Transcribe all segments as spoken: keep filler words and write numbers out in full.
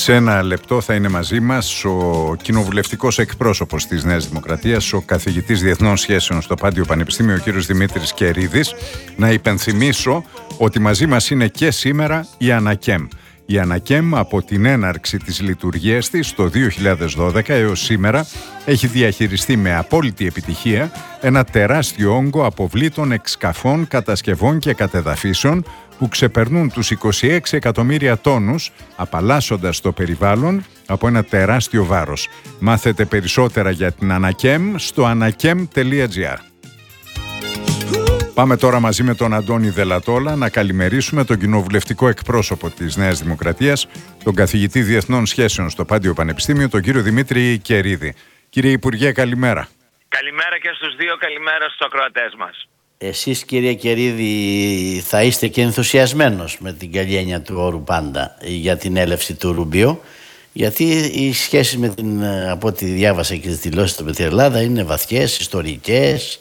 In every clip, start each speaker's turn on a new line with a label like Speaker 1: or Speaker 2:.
Speaker 1: Σε ένα λεπτό θα είναι μαζί μας ο κοινοβουλευτικός εκπρόσωπος της Νέας Δημοκρατίας, ο καθηγητής Διεθνών Σχέσεων στο Πάντιο Πανεπιστήμιο, ο κύριος Δημήτρης Κερίδης. Να υπενθυμίσω ότι μαζί μας είναι και σήμερα η Ανακέμ. Η Ανακέμ από την έναρξη της λειτουργίας της το δύο χιλιάδες δώδεκα έως σήμερα έχει διαχειριστεί με απόλυτη επιτυχία ένα τεράστιο όγκο αποβλήτων, εξκαφών, κατασκευών και κατεδαφίσεων που ξεπερνούν τους είκοσι έξι εκατομμύρια τόνους, απαλλάσσοντας το περιβάλλον από ένα τεράστιο βάρος. Μάθετε περισσότερα για την Ανακέμ στο ανακέμ τελεία τζι άρ. Πάμε τώρα μαζί με τον Αντώνη Δελατόλα να καλημερίσουμε τον κοινοβουλευτικό εκπρόσωπο της Νέας Δημοκρατίας, τον καθηγητή Διεθνών Σχέσεων στο Πάντιο Πανεπιστήμιο, τον κύριο Δημήτρη Κερίδη. Κύριε Υπουργέ, καλημέρα.
Speaker 2: Καλημέρα και στους δύο, καλημέρα στους ακροατές μας.
Speaker 3: Εσείς, κύριε Κερίδη, θα είστε και ενθουσιασμένος με την καλή έννοια του όρου πάντα για την έλευση του Ρουμπίο, γιατί οι σχέσεις με την, από ό,τι διάβασα και τις δηλώσεις του με την Ελλάδα, είναι βαθιές, ιστορικές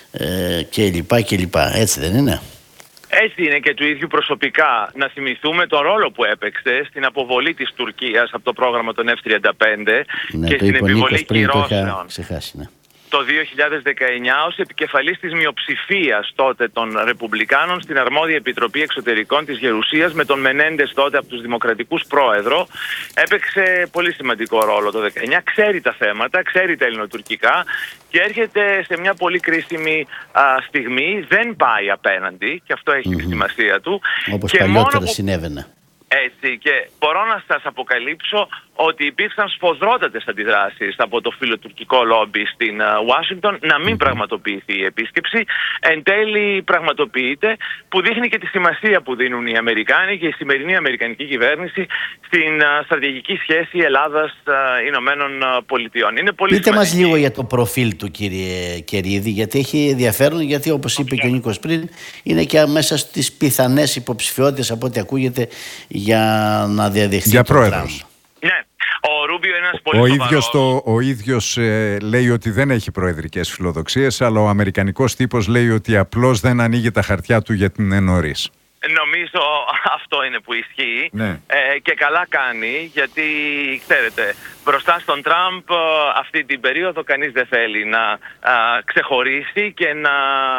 Speaker 3: ε, και λοιπά και λοιπά. Έτσι δεν είναι?
Speaker 2: Έτσι είναι και του ίδιου προσωπικά. Να θυμηθούμε τον ρόλο που έπαιξε στην αποβολή της Τουρκίας από το πρόγραμμα των εφ τριάντα πέντε,
Speaker 3: ναι,
Speaker 2: και στην επιβολή κυρώσεων.
Speaker 3: Ξεχάσει, ναι.
Speaker 2: Το δύο χιλιάδες δεκαεννιά ως επικεφαλής της μειοψηφίας τότε των Ρεπουμπλικάνων στην αρμόδια Επιτροπή Εξωτερικών της Γερουσίας, με τον Μενέντες τότε από τους Δημοκρατικούς πρόεδρο, έπαιξε πολύ σημαντικό ρόλο το δεκαεννιά. Ξέρει τα θέματα, ξέρει τα ελληνοτουρκικά και έρχεται σε μια πολύ κρίσιμη α, στιγμή. Δεν πάει απέναντι και αυτό έχει mm-hmm. τη σημασία του.
Speaker 3: Όπως
Speaker 2: και
Speaker 3: παλιότερα
Speaker 2: που...
Speaker 3: συνέβαινε.
Speaker 2: Έτσι, και μπορώ να σας αποκαλύψω ότι υπήρξαν σφοδρότατες αντιδράσεις από το φιλοτουρκικό λόμπι στην Ουάσιγκτον uh, να μην mm-hmm. πραγματοποιηθεί η επίσκεψη. Εν τέλει πραγματοποιείται, που δείχνει και τη σημασία που δίνουν οι Αμερικάνοι και η σημερινή Αμερικανική κυβέρνηση στην uh, στρατηγική σχέση Ελλάδας-Ηνωμένων uh, Πολιτειών. Είναι πολύ
Speaker 3: Πείτε
Speaker 2: σημαντική.
Speaker 3: μας λίγο για το προφίλ του, κύριε Κερίδη, γιατί έχει ενδιαφέρον, γιατί όπως είπε okay. και ο Νίκος πριν, είναι και μέσα στις πιθανές υποψηφιότητες από ό,τι ακούγεται για να διαδεχθεί
Speaker 1: για
Speaker 3: το
Speaker 1: πρόεδρος.
Speaker 2: Ναι. Ο Ρούμπιο είναι ένας πολύ
Speaker 1: ο
Speaker 2: σοβαρός.
Speaker 1: ίδιος, το, ο ίδιος ε, λέει ότι δεν έχει προεδρικές φιλοδοξίες, αλλά ο αμερικανικός τύπος λέει ότι απλώς δεν ανοίγει τα χαρτιά του για την νωρίς.
Speaker 2: Νομίζω αυτό είναι που ισχύει,
Speaker 1: ναι.
Speaker 2: ε, και καλά κάνει, γιατί ξέρετε, μπροστά στον Τραμπ αυτή την περίοδο κανείς δεν θέλει να α, ξεχωρίσει και να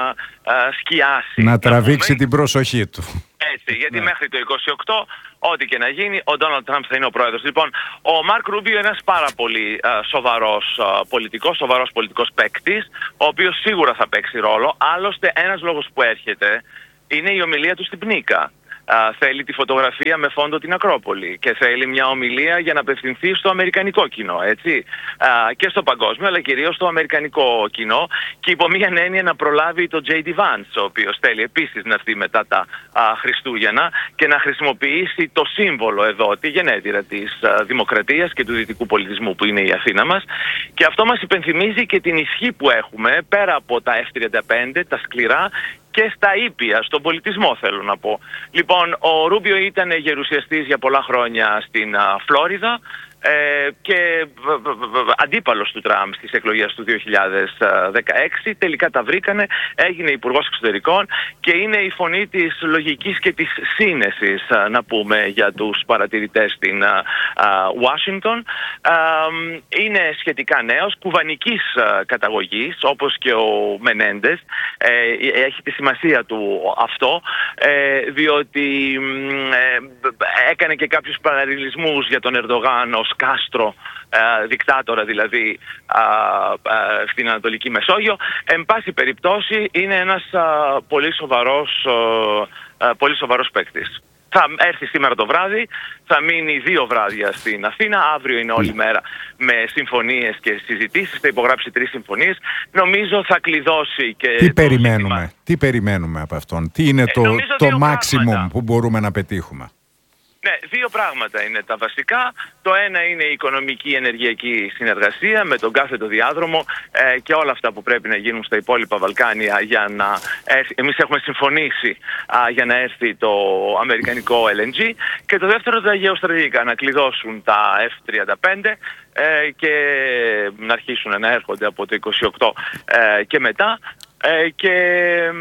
Speaker 2: α, σκιάσει.
Speaker 1: Να τραβήξει την προσοχή του.
Speaker 2: Έτσι, γιατί
Speaker 1: ναι.
Speaker 2: μέχρι το είκοσι οκτώ, ό,τι και να γίνει, ο Ντόναλντ Τραμπ θα είναι ο πρόεδρος. Λοιπόν, ο Μάρκ Ρούμπιο είναι ένας πάρα πολύ α, σοβαρός α, πολιτικός, σοβαρός πολιτικός παίκτης, ο οποίος σίγουρα θα παίξει ρόλο. Άλλωστε, ένας λόγος που έρχεται είναι η ομιλία του στην Πνίκα. Uh, θέλει τη φωτογραφία με φόντο την Ακρόπολη και θέλει μια ομιλία για να απευθυνθεί στο αμερικανικό κοινό, έτσι, uh, και στο παγκόσμιο, αλλά κυρίως στο αμερικανικό κοινό, και υπό μια έννοια να προλάβει το τζέι ντι Vance, ο οποίος θέλει επίσης να έρθει μετά τα uh, Χριστούγεννα και να χρησιμοποιήσει το σύμβολο εδώ, τη γενέτειρα της uh, δημοκρατίας και του δυτικού πολιτισμού που είναι η Αθήνα μας, και αυτό μας υπενθυμίζει και την ισχύ που έχουμε πέρα από τα εφ τριάντα πέντε, τα σκληρά, και στα ήπια, στον πολιτισμό θέλω να πω. Λοιπόν, ο Ρούμπιο ήταν γερουσιαστής για πολλά χρόνια στην α, Φλόριδα ε, και β, β, β, αντίπαλος του Τραμπ στις εκλογές του δύο χιλιάδες δεκαέξι. Τελικά τα βρήκανε, έγινε υπουργός εξωτερικών και είναι η φωνή της λογικής και της σύνεσης, α, να πούμε, για τους παρατηρητές στην Ουάσιγκτον. Είναι σχετικά νέος, κουβανικής α, καταγωγής, όπως και ο Μενέντες. Ε, έχει τη σημασία του αυτό, ε, διότι ε, έκανε και κάποιους παραλληλισμούς για τον Ερντογάν ως Κάστρο, ε, δικτάτορα δηλαδή, α, α, στην Ανατολική Μεσόγειο. Εν πάση περιπτώσει είναι ένας α, πολύ σοβαρός, α, α, πολύ σοβαρός παίκτης. Θα έρθει σήμερα το βράδυ, θα μείνει δύο βράδια στην Αθήνα, αύριο είναι όλη μέρα με συμφωνίες και συζητήσεις, θα υπογράψει τρεις συμφωνίες. Νομίζω θα κλειδώσει και...
Speaker 1: Τι περιμένουμε, τι περιμένουμε από αυτόν, τι είναι ε, το, το maximum που μπορούμε να πετύχουμε?
Speaker 2: Ναι, δύο πράγματα είναι τα βασικά. Το ένα είναι η οικονομική ενεργειακή συνεργασία με τον κάθετο διάδρομο ε, και όλα αυτά που πρέπει να γίνουν στα υπόλοιπα Βαλκάνια για να έρθει. Εμείς έχουμε συμφωνήσει α, για να έρθει το αμερικανικό ελ εν τζι. Και το δεύτερο, τα γεωστρατηγικά, να κλειδώσουν τα εφ τριάντα πέντε ε, και να αρχίσουν να έρχονται από το είκοσι οκτώ ε, και μετά. Ε, και ε,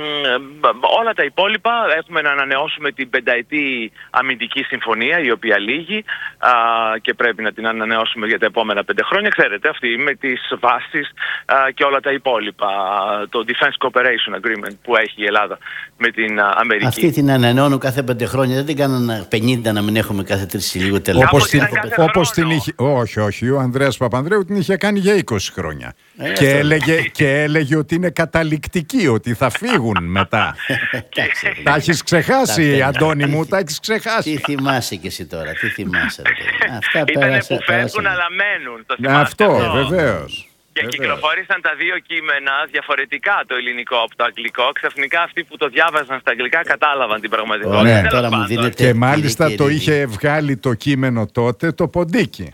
Speaker 2: όλα τα υπόλοιπα έχουμε να ανανεώσουμε την πενταετή αμυντική συμφωνία, η οποία λύγει α, και πρέπει να την ανανεώσουμε για τα επόμενα πέντε χρόνια. Ξέρετε, αυτή με τις βάσεις α, και όλα τα υπόλοιπα. Το Defense Cooperation Agreement που έχει η Ελλάδα με την α, Αμερική.
Speaker 3: Αυτή την ανανεώνουν κάθε πέντε χρόνια. Δεν την κάνουν πενήντα να μην έχουμε κάθε τρεις λίγο τελικά.
Speaker 1: Όπως την, όπως την είχε. Όχι, όχι. Ο Ανδρέας Παπανδρέου την είχε κάνει για είκοσι χρόνια. Ε, και, έλεγε, και έλεγε ότι είναι καταληκτική, ότι θα φύγουν μετά. Τα έχεις ξεχάσει, Αντώνη μου, τα έχεις ξεχάσει.
Speaker 3: Τι θυμάσαι κι εσύ τώρα, τι θυμάσαι. Αυτά
Speaker 2: ήτανε
Speaker 3: πέρασα,
Speaker 2: που φεύγουν
Speaker 3: πέρασα.
Speaker 2: αλλά μένουν. Το
Speaker 1: Ναι, αυτό,
Speaker 2: αυτό.
Speaker 1: βεβαίως.
Speaker 2: Και
Speaker 1: Βεβαίως.
Speaker 2: κυκλοφόρησαν τα δύο κείμενα διαφορετικά, το ελληνικό από το αγγλικό. Ξαφνικά αυτοί που το διάβαζαν στα αγγλικά κατάλαβαν την πραγματικότητα.
Speaker 3: Ωραία,
Speaker 2: Τέλος
Speaker 3: τώρα μου
Speaker 2: πάντων.
Speaker 3: δίνετε-
Speaker 1: Και μάλιστα
Speaker 3: κύριε
Speaker 1: το
Speaker 3: Κερίδη.
Speaker 1: είχε βγάλει το κείμενο τότε το Ποντίκι.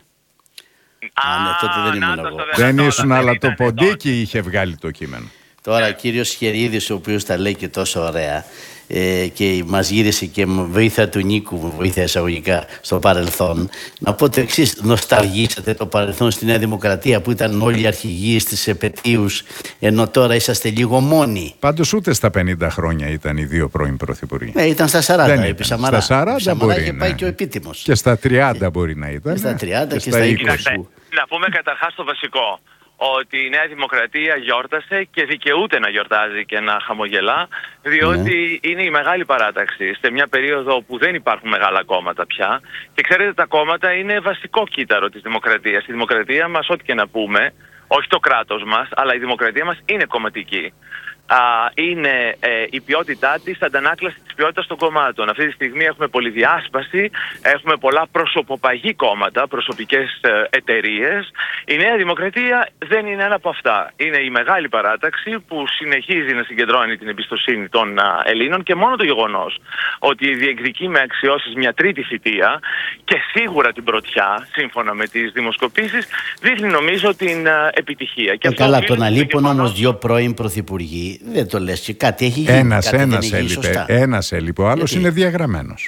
Speaker 2: Α,
Speaker 3: Α, ναι, τότε δεν ήμουν
Speaker 2: να το
Speaker 3: εγώ.
Speaker 2: στο
Speaker 1: Δεν
Speaker 2: δυνατό,
Speaker 1: ήσουν,
Speaker 2: δεν
Speaker 1: αλλά το
Speaker 2: ήτανε
Speaker 1: Ποντίκι είχε βγάλει το κείμενο.
Speaker 3: Τώρα ο κύριος Χερίδης, ο οποίος τα λέει και τόσο ωραία ε, και μας γύρισε και με βοήθεια του Νίκου, με βοήθεια εισαγωγικά στο παρελθόν, να πω το εξής: νοσταλγήσατε το παρελθόν στη Νέα Δημοκρατία που ήταν όλοι οι αρχηγοί στις επετείους, ενώ τώρα είσαστε λίγο μόνοι.
Speaker 1: Πάντως ούτε στα πενήντα χρόνια ήταν οι δύο πρώην πρωθυπουργοί.
Speaker 3: Ναι, ήταν στα σαράντα.
Speaker 1: Δεν
Speaker 3: επί
Speaker 1: ήταν.
Speaker 3: Σαμαρά.
Speaker 1: Στα σαράντα
Speaker 3: Επί Σαμαρά
Speaker 1: μπορεί,
Speaker 3: είχε
Speaker 1: ναι.
Speaker 3: πάει και ο επίτιμος.
Speaker 1: Και στα τριάντα μπορεί να ήταν.
Speaker 3: Και στα τριάντα και στα
Speaker 1: είκοσι.
Speaker 3: είκοσι.
Speaker 2: Κοιτάξτε, να πούμε καταρχάς το βασικό. Ότι η Νέα Δημοκρατία γιόρτασε και δικαιούται να γιορτάζει και να χαμογελά, διότι
Speaker 3: Ναι.
Speaker 2: είναι η μεγάλη παράταξη σε μια περίοδο που δεν υπάρχουν μεγάλα κόμματα πια. Και ξέρετε, τα κόμματα είναι βασικό κύτταρο της δημοκρατίας. Η δημοκρατία μας, ό,τι και να πούμε, όχι το κράτος μας, αλλά η δημοκρατία μας είναι κομματική. Α, είναι ε, η ποιότητά της αντανάκλαση της ποιότητας των κομμάτων. Αυτή τη στιγμή έχουμε πολυδιάσπαση, έχουμε πολλά προσωποπαγή κόμματα, προσωπικές ε, εταιρείες. Η Νέα Δημοκρατία δεν είναι ένα από αυτά. Είναι η μεγάλη παράταξη που συνεχίζει να συγκεντρώνει την εμπιστοσύνη των α, Ελλήνων, και μόνο το γεγονός ότι διεκδικεί με αξιώσεις μια τρίτη θητεία και σίγουρα την πρωτιά, σύμφωνα με τις δημοσκοπήσεις, δείχνει νομίζω την α, επιτυχία. Και
Speaker 3: Ε,
Speaker 2: αυτό
Speaker 3: καλά,
Speaker 2: οφείλεται
Speaker 3: το να
Speaker 2: στο
Speaker 3: λείπουν
Speaker 2: γεγονός-
Speaker 3: όμως δύο πρώην πρωθυπουργοί, δεν το λες και κάτι έχει γίνει.
Speaker 1: Ένας,
Speaker 3: κάτι δεν
Speaker 1: ένας
Speaker 3: έχει γίνει
Speaker 1: έλειπε.
Speaker 3: σωστά.
Speaker 1: Ένας έλειπε. Ο άλλος
Speaker 3: Γιατί?
Speaker 1: είναι διαγραμμένος.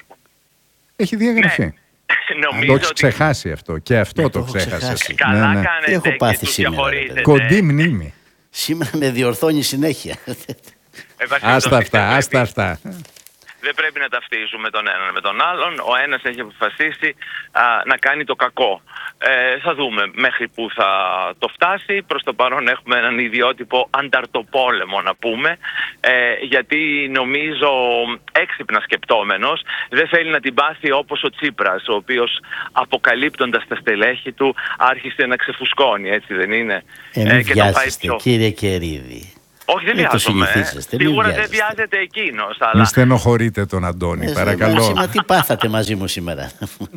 Speaker 1: Έχει διαγραφεί.
Speaker 2: Ναι.
Speaker 1: Το
Speaker 2: Νομίζω
Speaker 1: έχει
Speaker 2: ότι
Speaker 1: ξεχάσει αυτό. Και αυτό
Speaker 3: Ναι,
Speaker 1: το
Speaker 3: το έχω
Speaker 1: ξέχασες.
Speaker 3: ξεχάσει.
Speaker 2: καλά
Speaker 1: Ναι, ναι.
Speaker 2: κάνετε
Speaker 3: Τι έχω
Speaker 2: και
Speaker 3: πάθει
Speaker 2: τους
Speaker 3: σήμερα,
Speaker 2: διαχωρίζετε.
Speaker 1: Κοντή μνήμη.
Speaker 3: Σήμερα με διορθώνει συνέχεια.
Speaker 2: Εν πάση
Speaker 1: Άστα
Speaker 2: περιπτώσει,
Speaker 1: αυτά,
Speaker 2: δεν
Speaker 1: άστα
Speaker 2: πρέπει-
Speaker 1: αυτά.
Speaker 2: Δεν πρέπει να ταυτίζουμε τον έναν με τον άλλον. Ο ένας έχει αποφασίσει α, να κάνει το κακό. Ε, θα δούμε μέχρι που θα το φτάσει. Προς το παρόν έχουμε έναν ιδιότυπο ανταρτοπόλεμο, να πούμε, ε, γιατί νομίζω έξυπνα σκεπτόμενος δεν θέλει να την πάθει όπως ο Τσίπρας, ο οποίος αποκαλύπτοντας τα στελέχη του άρχισε να ξεφουσκώνει, έτσι δεν είναι?
Speaker 3: Ε, μην
Speaker 2: Ε, και τον πάει
Speaker 3: βιάζεστε,
Speaker 2: πιο-
Speaker 3: κύριε Κερίδη.
Speaker 2: Όχι, δεν
Speaker 3: Μην το
Speaker 2: βιάζομαι. ε.
Speaker 3: συνηθίζεστε, μην
Speaker 2: Σίγουρα δεν
Speaker 3: βιάζεστε.
Speaker 2: βιάζεται εκείνος,
Speaker 1: Μη
Speaker 2: αλλά
Speaker 1: στενοχωρείτε τον Αντώνη,
Speaker 3: Ε,
Speaker 1: παρακαλώ.
Speaker 3: Μα τι πάθατε μαζί μου σήμερα.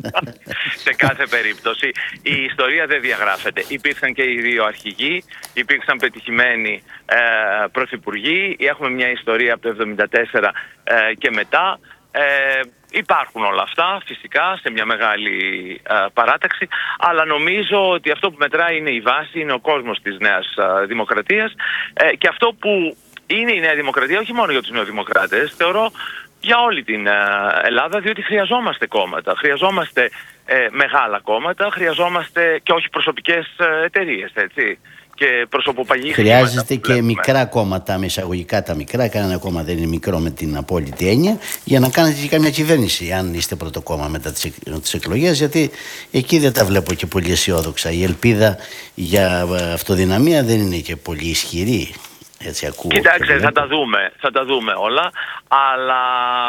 Speaker 2: σε κάθε περίπτωση η ιστορία δεν διαγράφεται. Υπήρξαν και οι δύο αρχηγοί, υπήρξαν πετυχημένοι ε, πρωθυπουργοί, έχουμε μια ιστορία από το εβδομήντα τέσσερα ε, και μετά. Ε, υπάρχουν όλα αυτά φυσικά σε μια μεγάλη ε, παράταξη, αλλά νομίζω ότι αυτό που μετράει είναι η βάση, είναι ο κόσμος της Νέας ε, Δημοκρατίας, ε, και αυτό που είναι η Νέα Δημοκρατία, όχι μόνο για τους νεοδημοκράτες, θεωρώ για όλη την ε, Ελλάδα, διότι χρειαζόμαστε κόμματα, χρειαζόμαστε ε, μεγάλα κόμματα, χρειαζόμαστε και όχι προσωπικές ε, εταιρείες, έτσι, και προσωποπαγή χρήματα
Speaker 3: Χρειάζεστε
Speaker 2: που
Speaker 3: και
Speaker 2: βλέπουμε.
Speaker 3: μικρά κόμματα, με εισαγωγικά τα μικρά, κανένα κόμμα δεν είναι μικρό με την απόλυτη έννοια, για να κάνετε και καμιά κυβέρνηση, αν είστε πρώτο κόμμα μετά τις, εκ- τις εκλογές, γιατί εκεί δεν τα βλέπω και πολύ αισιόδοξα. Η ελπίδα για ε, αυτοδυναμία δεν είναι και πολύ ισχυρή. Έτσι ακούω. και
Speaker 2: Κοιτάξτε, θα
Speaker 3: βλέπω.
Speaker 2: τα δούμε, θα τα δούμε όλα, αλλά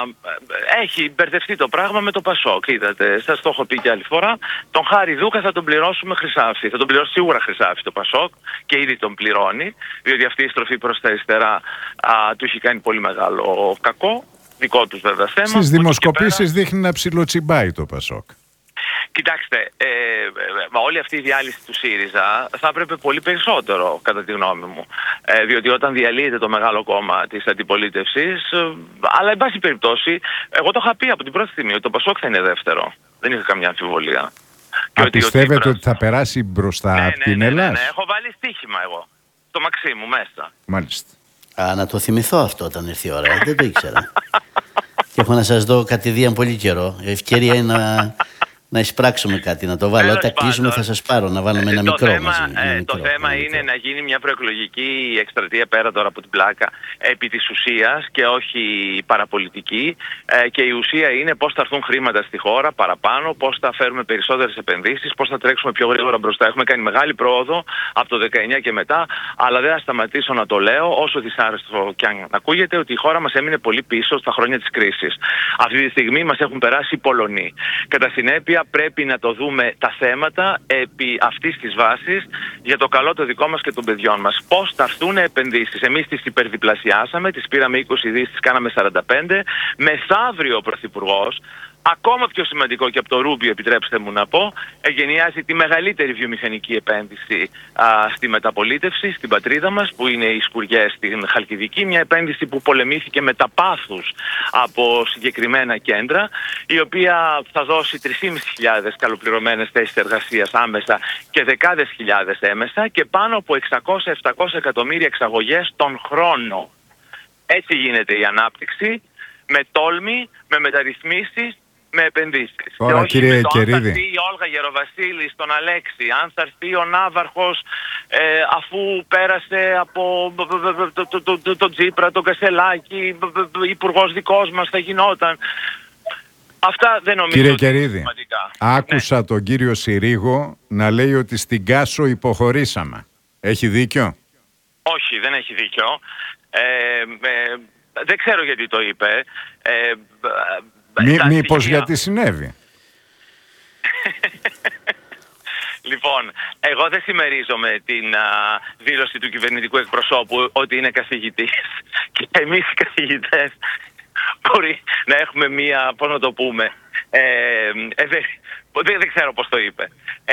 Speaker 2: ε, έχει μπερδευτεί το πράγμα με το Πασόκ. Είδατε, σας το έχω πει και άλλη φορά, τον Χάρη Δούκα θα τον πληρώσουμε χρυσάφι. Θα τον πληρώσει σίγουρα χρυσάφι το Πασόκ και ήδη τον πληρώνει, διότι αυτή η στροφή προς τα αριστερά α, του έχει κάνει πολύ μεγάλο κακό, δικό τους βέβαια θέμα.
Speaker 1: Στις
Speaker 2: Από εκεί και
Speaker 1: δημοσκοπήσεις δείχνει να ψιλοτσιμπάει το Πασόκ.
Speaker 2: Κοιτάξτε, ε, ε, ε, όλη αυτή η διάλυση του ΣΥΡΙΖΑ θα έπρεπε πολύ περισσότερο, κατά τη γνώμη μου. Ε, διότι όταν διαλύεται το μεγάλο κόμμα της αντιπολίτευσης, ε, αλλά εν πάση περιπτώσει, εγώ το είχα πει από την πρώτη στιγμή ότι το Πασόκ θα είναι δεύτερο. Δεν είχα καμιά αμφιβολία. Και
Speaker 1: Α,
Speaker 2: ότι ο
Speaker 1: πιστεύετε
Speaker 2: Τσίπρας-
Speaker 1: ότι θα περάσει μπροστά
Speaker 2: ναι,
Speaker 1: από
Speaker 2: ναι,
Speaker 1: την
Speaker 2: ναι, ναι, ναι,
Speaker 1: Ελλάδα?
Speaker 2: έχω βάλει στοίχημα εγώ. Το μαξί μου μέσα.
Speaker 1: Μάλιστα.
Speaker 3: Α, να το θυμηθώ αυτό όταν έρθει η ώρα. Δεν το ήξερα. Και έχω να σας δω κατηδίαν πολύ καιρό. Η ευκαιρία είναι να, να εισπράξουμε κάτι, να το βάλω. Όταν κλείσουμε θα σας πάρω να βάλουμε ένα
Speaker 2: το
Speaker 3: μικρό
Speaker 2: θέμα,
Speaker 3: μαζί.
Speaker 2: ε,
Speaker 3: Ένα
Speaker 2: το
Speaker 3: μικρό,
Speaker 2: θέμα
Speaker 3: ένα
Speaker 2: είναι
Speaker 3: μικρό.
Speaker 2: να γίνει μια προεκλογική εκστρατεία πέρα τώρα από την πλάκα επί της ουσίας και όχι παραπολιτική, ε, και η ουσία είναι πώς θα έρθουν χρήματα στη χώρα παραπάνω, πώς θα φέρουμε περισσότερες επενδύσεις, πώς θα τρέξουμε πιο γρήγορα μπροστά. Έχουμε κάνει μεγάλη πρόοδο από το δεκαεννιά και μετά, αλλά δεν θα σταματήσω να το λέω, όσο δυσάρεστο και αν ακούγεται, ότι η χώρα μας έμεινε πολύ πίσω στα χρόνια της κρίσης. Αυτή τη στιγμή μας έχουν περάσει οι Πολωνοί. Κατά συνέπεια πρέπει να το δούμε τα θέματα επί αυτής της βάσης για το καλό το δικό μας και των παιδιών μας. Πώς θα έρθουν επενδύσεις. Εμείς τις υπερδιπλασιάσαμε, τις πήραμε είκοσι δις, τις κάναμε σαράντα πέντε. Μεθαύριο ο Πρωθυπουργός, ακόμα πιο σημαντικό και από το Ρούμπιο, επιτρέψτε μου να πω, εγκαινιάζει τη μεγαλύτερη βιομηχανική επένδυση α, στη μεταπολίτευση, στην πατρίδα μας, που είναι οι σκουριές στην Χαλκιδική, μια επένδυση που πολεμήθηκε με τα πάθους από συγκεκριμένα κέντρα, η οποία θα δώσει τρεις χιλιάδες πεντακόσιες καλοπληρωμένες θέσεις εργασίας άμεσα και δεκάδες χιλιάδες έμεσα και πάνω από εξακόσια με επτακόσια εκατομμύρια εξαγωγές τον χρόνο. Έτσι γίνεται η ανάπτυξη, με τόλμη, με μεταρρυθμίσεις, με επενδύσεις.
Speaker 1: Τώρα,
Speaker 2: και όχι
Speaker 1: κύριε
Speaker 2: με το
Speaker 1: Κερίδη,
Speaker 2: αν θα έρθει η Όλγα Γεροβασίλη στον Αλέξη, αν θα έρθει ο Ναύαρχος ε, αφού πέρασε από το, το, το, το, το Τσίπρα, τον Κασελάκη, υπουργός δικός μας θα γινόταν. Αυτά δεν νομίζω.
Speaker 1: Κύριε
Speaker 2: ότι είναι
Speaker 1: Κερίδη,
Speaker 2: σημαντικά.
Speaker 1: άκουσα
Speaker 2: Ναι.
Speaker 1: τον κύριο Συρίγο να λέει ότι στην Κάσο υποχωρήσαμε. Έχει δίκιο?
Speaker 2: Όχι, δεν έχει δίκιο. Ε, ε, δεν ξέρω γιατί το είπε. Ε,
Speaker 1: Μή,
Speaker 2: τα
Speaker 1: μήπως
Speaker 2: στοιχεία-
Speaker 1: γιατί συνέβη?
Speaker 2: Λοιπόν, εγώ δεν συμμερίζομαι την α, δήλωση του κυβερνητικού εκπροσώπου ότι είναι καθηγητής. Και εμείς οι καθηγητές μπορεί να έχουμε μία, πώς να το πούμε, ε, ε, δεν, δεν, δεν ξέρω πώς το είπε. Ε,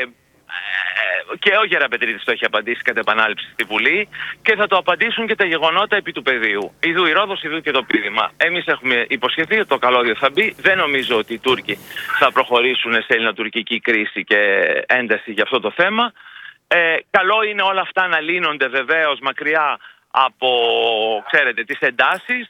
Speaker 2: ε, και ο Γεραπετρίτης το έχει απαντήσει κατά επανάληψη στη Βουλή και θα το απαντήσουν και τα γεγονότα επί του πεδίου. Ιδού η Ρόδος, ιδού και το πείδημα. Εμείς έχουμε υποσχεθεί ότι το καλώδιο θα μπει. Δεν νομίζω ότι οι Τούρκοι θα προχωρήσουν σε ελληνοτουρκική κρίση και ένταση για αυτό το θέμα. Ε, καλό είναι όλα αυτά να λύνονται βεβαίως μακριά από, ξέρετε, τις εντάσεις.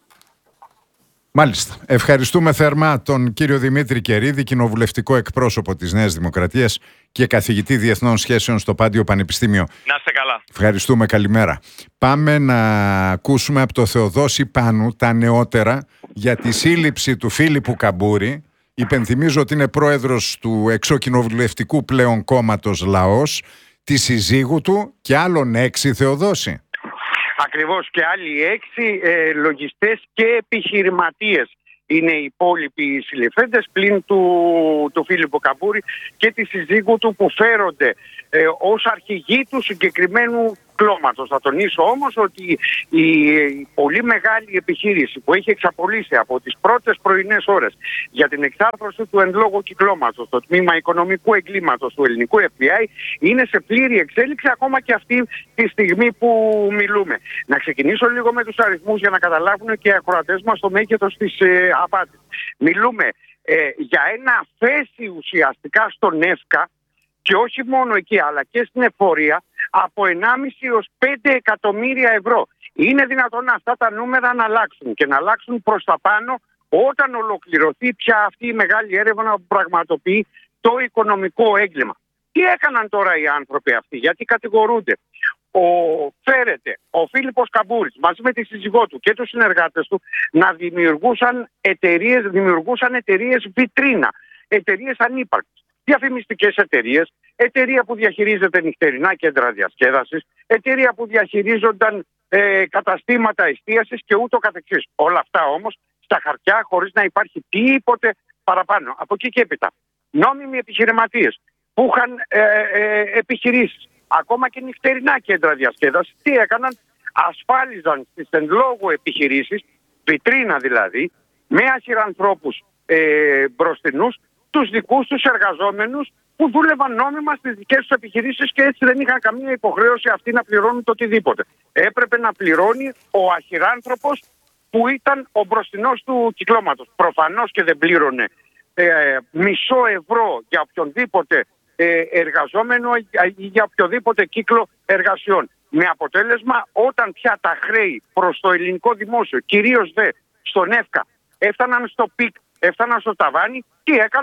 Speaker 1: Μάλιστα. Ευχαριστούμε θερμά τον κύριο Δημήτρη Κερίδη, κοινοβουλευτικό εκπρόσωπο της Νέας Δημοκρατίας και καθηγητή Διεθνών Σχέσεων στο Πάντιο Πανεπιστήμιο.
Speaker 2: Να είστε καλά.
Speaker 1: Ευχαριστούμε, καλημέρα. Πάμε να ακούσουμε από το Θεοδόση Πάνου τα νεότερα για τη σύλληψη του Φίλιππου Καμπούρη. Υπενθυμίζω ότι είναι πρόεδρος του εξοκοινοβουλευτικού πλέον κόμματος Λαός, τη συζύγου του και άλλων έξι, Θεοδόση.
Speaker 4: Ακριβώς, και άλλοι έξι ε, λογιστές και επιχειρηματίες είναι οι υπόλοιποι συλληφθέντες πλην του, του Φίλιππου Καμπούρη και τη συζύγου του, που φέρονται ε, ως αρχηγοί του συγκεκριμένου κλώματος. Θα τονίσω όμως ότι η, η πολύ μεγάλη επιχείρηση που έχει εξαπολύσει από τις πρώτες πρωινές ώρες για την εξάρθρωση του εν λόγω κυκλώματος, το τμήμα οικονομικού εγκλήματος του ελληνικού εφ μπι άι, είναι σε πλήρη εξέλιξη ακόμα και αυτή τη στιγμή που μιλούμε. Να ξεκινήσω λίγο με τους αριθμούς για να καταλάβουν και οι ακροατές μας το μέγεθος της ε, απάτης. Μιλούμε ε, για ένα αφέση ουσιαστικά στον ΕΦΚΑ, και όχι μόνο εκεί αλλά και στην εφορία, από ενάμιση έως πέντε εκατομμύρια ευρώ. Είναι δυνατόν αυτά τα νούμερα να αλλάξουν και να αλλάξουν προς τα πάνω όταν ολοκληρωθεί πια αυτή η μεγάλη έρευνα που πραγματοποιεί το οικονομικό έγκλημα. Τι έκαναν τώρα οι άνθρωποι αυτοί, γιατί κατηγορούνται? Ο, φέρεται ο Φίλιππος Καμπούρης μαζί με τη σύζυγό του και τους συνεργάτες του να δημιουργούσαν εταιρείες, δημιουργούσαν εταιρείες βιτρίνα, εταιρείες ανύπαρκτες, διαφημιστικές εταιρείες, εταιρεία που διαχειρίζεται νυχτερινά κέντρα διασκέδασης, εταιρεία που διαχειρίζονταν ε, καταστήματα εστίασης και ούτω καθεξής. Όλα αυτά όμως στα χαρτιά, χωρίς να υπάρχει τίποτε παραπάνω. Από εκεί και έπειτα, νόμιμοι επιχειρηματίες που είχαν ε, ε, επιχειρήσεις, ακόμα και νυχτερινά κέντρα διασκέδασης, τι έκαναν? Ασφάλιζαν στις εν λόγω επιχειρήσεις, βιτρίνα δηλαδή, με αχυρανθρώπους ε, μπροστινούς, τους δικούς τους εργαζόμενους που δούλευαν νόμιμα στις δικές τους επιχειρήσεις και έτσι δεν είχαν καμία υποχρέωση αυτοί να πληρώνουν το οτιδήποτε. Έπρεπε να πληρώνει ο αχυράνθρωπος που ήταν ο μπροστινός του κυκλώματος. Προφανώς και δεν πλήρωνε ε, μισό ευρώ για οποιονδήποτε ε, εργαζόμενο ή για οποιοδήποτε κύκλο εργασιών. Με αποτέλεσμα, όταν πια τα χρέη προς το ελληνικό δημόσιο, κυρίως δε στον ΕΦΚΑ, έφταναν στο πικ, έφταναν στο ταβάνι, τι έκαναν?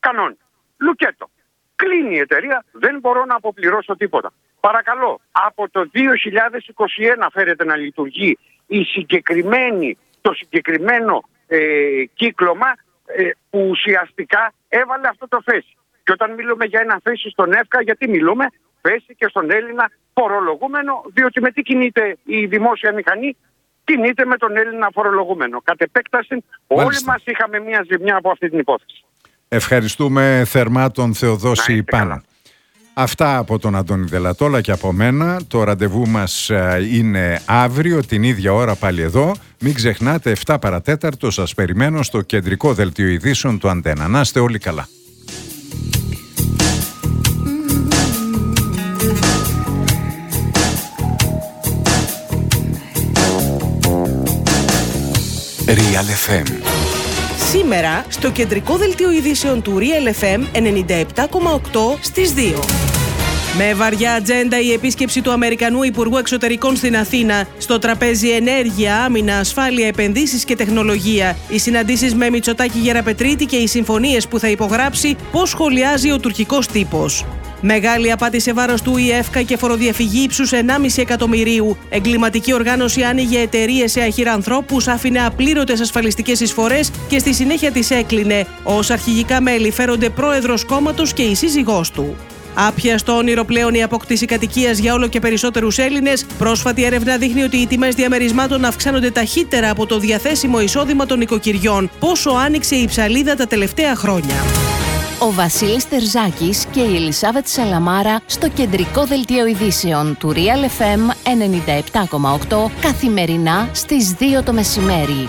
Speaker 4: κανόνες. Λουκέτο. Κλείνει η εταιρεία, δεν μπορώ να αποπληρώσω τίποτα. Παρακαλώ, από το δύο χιλιάδες είκοσι ένα φέρεται να λειτουργεί η συγκεκριμένη, το συγκεκριμένο ε, κύκλωμα ε, που ουσιαστικά έβαλε αυτό το φέση. Και όταν μιλούμε για ένα φέση στον ΕΦΚΑ, γιατί μιλούμε φέση και στον Έλληνα φορολογούμενο, διότι με τι κινείται η δημόσια μηχανή? Κινείται με τον Έλληνα φορολογούμενο. Κατ' επέκταση, όλοι μας είχαμε μια ζημιά από αυτή την υπόθεση.
Speaker 1: Ευχαριστούμε θερμά τον Θεοδόση Πάνα. Αυτά από τον Αντώνη Δελατόλα και από μένα. Το ραντεβού μας είναι αύριο την ίδια ώρα πάλι εδώ. Μην ξεχνάτε, επτά παρατέταρτο σας περιμένω στο κεντρικό δελτίο ειδήσεων του Αντένα. Να είστε όλοι καλά.
Speaker 5: Real εφ εμ.
Speaker 6: Σήμερα στο κεντρικό δελτίο ειδήσεων του Real εφ εμ ενενήντα επτά κόμμα οκτώ στις δύο. Με βαριά ατζέντα η επίσκεψη του Αμερικανού Υπουργού Εξωτερικών στην Αθήνα. Στο τραπέζι ενέργεια, άμυνα, ασφάλεια, επενδύσεις και τεχνολογία. Οι συναντήσεις με Μητσοτάκη Γεραπετρίτη και οι συμφωνίες που θα υπογράψει, πώς σχολιάζει ο τουρκικός τύπος. Μεγάλη απάτη σε βάρος του ΙΕΦΚΑ και φοροδιαφυγή ύψους ενάμιση εκατομμυρίου. Εγκληματική οργάνωση άνοιγε εταιρείες σε αχυρανθρώπους, άφηνε απλήρωτες ασφαλιστικές εισφορές και στη συνέχεια τις έκλεινε. Ως αρχηγικά μέλη φέρονται πρόεδρος κόμματος και η σύζυγός του. Άπιαστο όνειρο πλέον η απόκτηση κατοικίας για όλο και περισσότερους Έλληνες. Πρόσφατη έρευνα δείχνει ότι οι τιμές διαμερισμάτων αυξάνονται ταχύτερα από το διαθέσιμο εισόδημα των οικοκυριών. Πόσο άνοιξε η ψαλίδα τα τελευταία χρόνια.
Speaker 7: Ο Βασίλης Τερζάκης και η Ελισάβετ Σαλαμάρα στο κεντρικό δελτίο ειδήσεων του Real εφ εμ ενενήντα επτά κόμμα οκτώ καθημερινά στις δύο το μεσημέρι.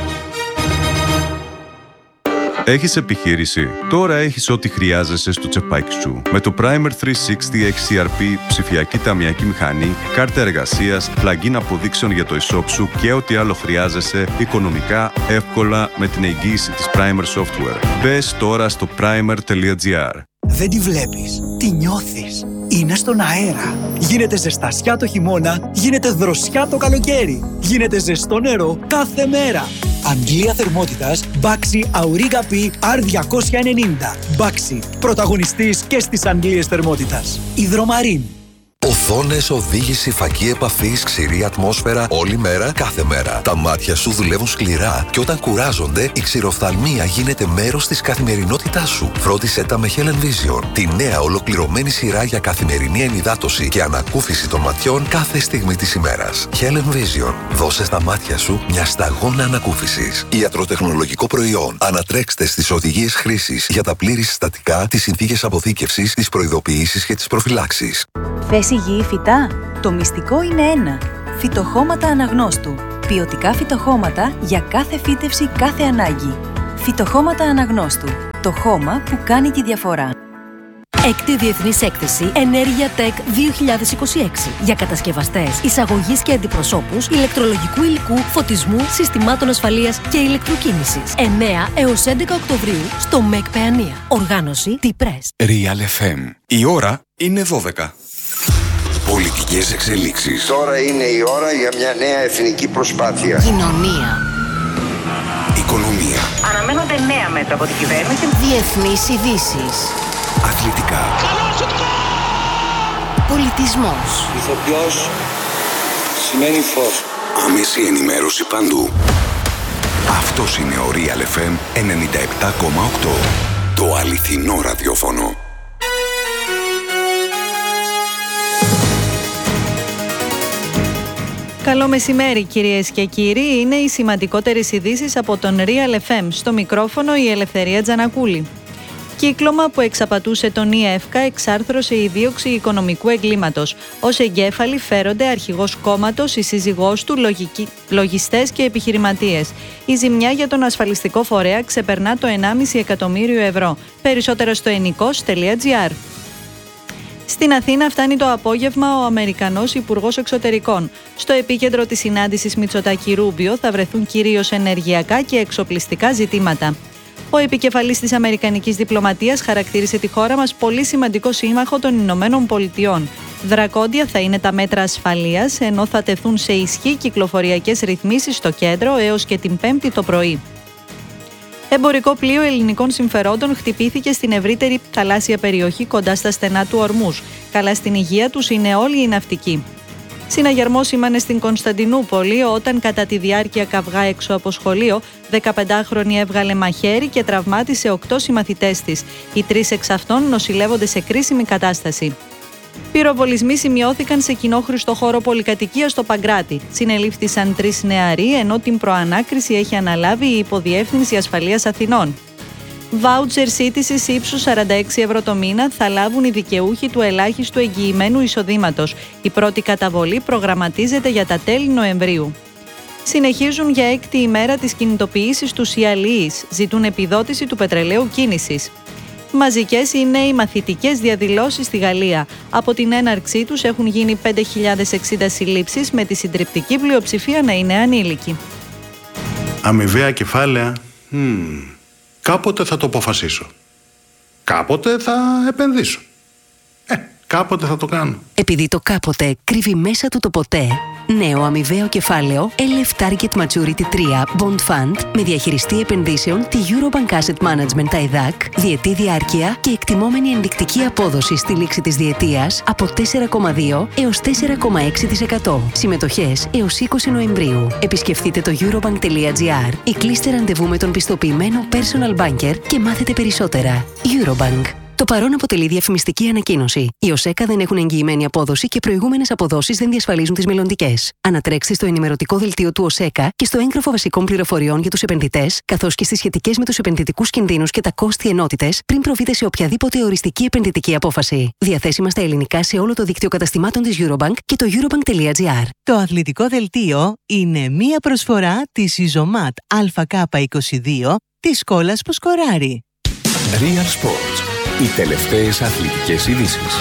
Speaker 8: Έχεις επιχείρηση? Τώρα έχεις ό,τι χρειάζεσαι στο τσεπάκι σου. Με το Primer τριακόσια εξήντα εξ σι αρ πι, ψηφιακή ταμιακή μηχανή, κάρτα εργασίας, plugin αποδείξεων για το e-shop σου και ό,τι άλλο χρειάζεσαι οικονομικά, εύκολα με την εγγύηση της Primer Software. Μπες τώρα στο primer τελεία gr.
Speaker 9: Δεν τη βλέπεις, τη νιώθεις. Είναι στον αέρα. Γίνεται ζεστασιά το χειμώνα, γίνεται δροσιά το καλοκαίρι. Γίνεται ζεστό νερό κάθε μέρα. Αγγλία θερμότητας Baxi Auriga P αρ διακόσια ενενήντα. Baxi, πρωταγωνιστής και στις αγγλίες θερμότητας. Υδρομαρίν.
Speaker 5: Οθόνες, οδήγηση, φακή επαφής, ξηρή ατμόσφαιρα, όλη μέρα, κάθε μέρα. Τα μάτια σου δουλεύουν σκληρά και όταν κουράζονται, η ξηροφθαλμία γίνεται μέρος της καθημερινότητάς σου. Φρόντισέ τα με Helen Vision, τη νέα ολοκληρωμένη σειρά για καθημερινή ενυδάτωση και ανακούφιση των ματιών κάθε στιγμή της ημέρας. Helen Vision, δώσε στα μάτια σου μια σταγόνα ανακούφισης. Ιατροτεχνολογικό προϊόν. Ανατρέξτε στις οδηγίες χρήσης για τα πλήρη συστατικά, τις συνθήκες αποθήκευσης, τις προειδοποιήσεις και τις προφυλάξεις.
Speaker 10: Θες υγιή φυτά? Το μυστικό είναι ένα. Φυτοχώματα αναγνώστου. Ποιοτικά φυτοχώματα για κάθε φύτευση, κάθε ανάγκη. Φυτοχώματα αναγνώστου. Το χώμα που κάνει τη διαφορά.
Speaker 11: Έκτη Διεθνής Έκθεση Ενέργεια Tech δύο χιλιάδες είκοσι έξι για κατασκευαστές, εισαγωγής και αντιπροσώπους, ηλεκτρολογικού υλικού, φωτισμού, συστημάτων ασφαλείας και ηλεκτροκίνησης. εννέα έως έντεκα Οκτωβρίου στο ΜΕΚ Παιανία. Οργάνωση T-Press.
Speaker 5: Real εφ εμ. Η ώρα είναι δώδεκα. Πολιτικές εξελίξεις.
Speaker 12: Τώρα είναι η ώρα για μια νέα εθνική προσπάθεια.
Speaker 7: Κοινωνία.
Speaker 5: Οικονομία.
Speaker 13: Αναμένονται νέα μέτρα από την κυβέρνηση.
Speaker 7: Διεθνείς ειδήσεις.
Speaker 5: Αθλητικά.
Speaker 7: Πολιτισμός.
Speaker 12: Ηθοποιός σημαίνει φως.
Speaker 5: Άμεση ενημέρωση παντού. Αυτός είναι ο Real εφ εμ ενενήντα επτά κόμμα οκτώ. Το αληθινό ραδιόφωνο.
Speaker 14: Καλό μεσημέρι κυρίες και κύριοι, είναι οι σημαντικότερες ειδήσεις από τον Real εφ εμ. Στο μικρόφωνο η Ελευθερία Τζανακούλη. Κύκλωμα που εξαπατούσε τον ΙΕΦΚΑ εξάρθρωσε η δίωξη οικονομικού εγκλήματος. Ως εγκέφαλοι φέρονται αρχηγός κόμματος, η σύζυγός του, λογικοί, λογιστές και επιχειρηματίες. Η ζημιά για τον ασφαλιστικό φορέα ξεπερνά το ενάμιση εκατομμύριο ευρώ. Περισσότερο στο ενικός τελεία τζι άρ. Στην Αθήνα φτάνει το απόγευμα ο Αμερικανός Υπουργός Εξωτερικών. Στο επίκεντρο της συνάντησης Μητσοτάκη-Ρούμπιο θα βρεθούν κυρίως ενεργειακά και εξοπλιστικά ζητήματα. Ο επικεφαλής της αμερικανικής διπλωματίας χαρακτήρισε τη χώρα μας πολύ σημαντικό σύμμαχο των Ηνωμένων Πολιτειών. Δρακόντια θα είναι τα μέτρα ασφαλείας, ενώ θα τεθούν σε ισχύ κυκλοφοριακές ρυθμίσεις στο κέντρο έως και την Πέμπτη το πρωί. Εμπορικό πλοίο ελληνικών συμφερόντων χτυπήθηκε στην ευρύτερη θαλάσσια περιοχή κοντά στα στενά του Ορμούζ. Καλά στην υγεία τους είναι όλοι οι ναυτικοί. Συναγερμό σήμανε στην Κωνσταντινούπολη όταν κατά τη διάρκεια καυγά έξω από σχολείο δεκαπεντάχρονη έβγαλε μαχαίρι και τραυμάτισε οκτώ συμμαθητές της. Οι τρεις εξ αυτών νοσηλεύονται σε κρίσιμη κατάσταση. Πυροβολισμοί σημειώθηκαν σε κοινόχρηστο χώρο πολυκατοικίας στο Παγκράτη. Συνελήφθησαν τρεις νεαροί, ενώ την προανάκριση έχει αναλάβει η Υποδιεύθυνση Ασφαλείας Αθηνών. Βάουτσερ σύντησης ύψους σαράντα έξι ευρώ το μήνα θα λάβουν οι δικαιούχοι του ελάχιστου εγγυημένου εισοδήματος. Η πρώτη καταβολή προγραμματίζεται για τα τέλη Νοεμβρίου. Συνεχίζουν για έκτη ημέρα τις κινητοποιήσεις του Ιαλιής. Ζητούν επιδότηση του πετρελαίου κίνησης. Μαζικές είναι οι μαθητικές διαδηλώσεις στη Γαλλία. Από την έναρξή τους έχουν γίνει πέντε χιλιάδες εξήντα συλλήψεις, με τη συντριπτική πλειοψηφία να είναι ανήλικοι.
Speaker 15: Αμοιβαία κεφάλαια. Hmm. Κάποτε θα το αποφασίσω. Κάποτε θα επενδύσω. Ε, κάποτε θα το κάνω.
Speaker 16: Επειδή το κάποτε κρύβει μέσα του το ποτέ, νέο αμοιβαίο κεφάλαιο ελ εφ Target Maturity τρία Bond Fund με διαχειριστή επενδύσεων τη Eurobank Asset Management τα ΕΔΑΚ, διετή διάρκεια και εκτιμόμενη ενδεικτική απόδοση στη λήξη της διετίας από τέσσερα κόμμα δύο έως τέσσερα κόμμα έξι τοις εκατό. Συμμετοχές έως είκοσι Νοεμβρίου. Επισκεφτείτε το eurobank τελεία gr ή κλείστε ραντεβού με τον πιστοποιημένο personal banker και μάθετε περισσότερα. Eurobank. Το παρόν αποτελεί διαφημιστική ανακοίνωση. Οι ΟΣΕΚΑ δεν έχουν εγγυημένη απόδοση και προηγούμενες αποδόσεις δεν διασφαλίζουν τις μελλοντικές. Ανατρέξτε στο ενημερωτικό δελτίο του ΟΣΕΚΑ και στο έγγραφο βασικών πληροφοριών για τους επενδυτές, καθώς και στις σχετικές με τους επενδυτικούς κινδύνους και τα κόστη ενότητες, πριν προβείτε σε οποιαδήποτε οριστική επενδυτική απόφαση. Διαθέσιμα στα ελληνικά σε όλο το δίκτυο καταστημάτων της Eurobank και το eurobank τελεία gr.
Speaker 17: Το αθλητικό δελτίο είναι μία προσφορά της Ιζωμάτ Α Κ είκοσι δύο της Σκόλας που σκοράρει.
Speaker 5: Real Sports. Οι τελευταίες αθλητικές ειδήσεις.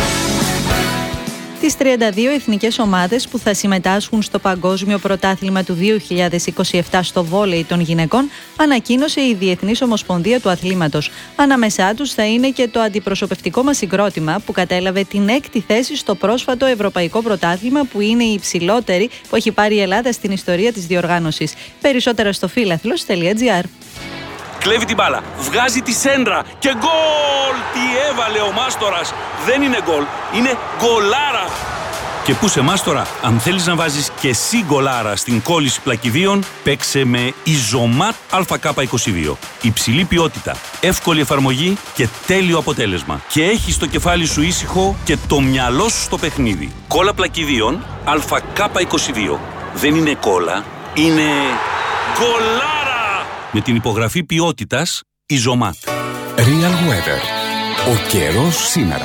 Speaker 14: Τις τριάντα δύο εθνικές ομάδες που θα συμμετάσχουν στο Παγκόσμιο Πρωτάθλημα του δύο χιλιάδες είκοσι επτά στο βόλεϊ των γυναικών ανακοίνωσε η Διεθνής Ομοσπονδία του Αθλήματος. Ανάμεσά τους θα είναι και το αντιπροσωπευτικό μας συγκρότημα που κατέλαβε την έκτη θέση στο πρόσφατο Ευρωπαϊκό Πρωτάθλημα, που είναι η υψηλότερη που έχει πάρει η Ελλάδα στην ιστορία της διοργάνωσης. Περισσότερα στο φίλαθλος τελεία gr.
Speaker 18: Κλέβει την μπάλα, βγάζει τη σέντρα και γκολ! Τι έβαλε ο Μάστορας! Δεν είναι γκολ, είναι γκολάρα! Και πού σε Μάστορα, αν θέλεις να βάζεις και εσύ γκολάρα στην κόλληση πλακιδίων, παίξε με Ιζωμάτ Α Κ είκοσι δύο. Υψηλή ποιότητα, εύκολη εφαρμογή και τέλειο αποτέλεσμα. Και έχεις το κεφάλι σου ήσυχο και το μυαλό σου στο παιχνίδι. Κόλλα πλακιδίων Α Κ είκοσι δύο. Δεν είναι κόλλα, είναι γκολάρα! Με την υπογραφή ποιότητας Ιζωμάτ.
Speaker 5: Real Weather. Ο καιρός σήμερα.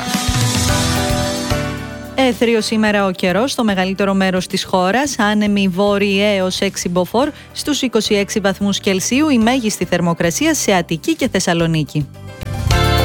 Speaker 14: Έθριο σήμερα ο καιρός στο μεγαλύτερο μέρος της χώρας, άνεμοι βόρειοι έως έξι μποφόρ, στους είκοσι έξι βαθμούς Κελσίου η μέγιστη θερμοκρασία σε Αττική και Θεσσαλονίκη.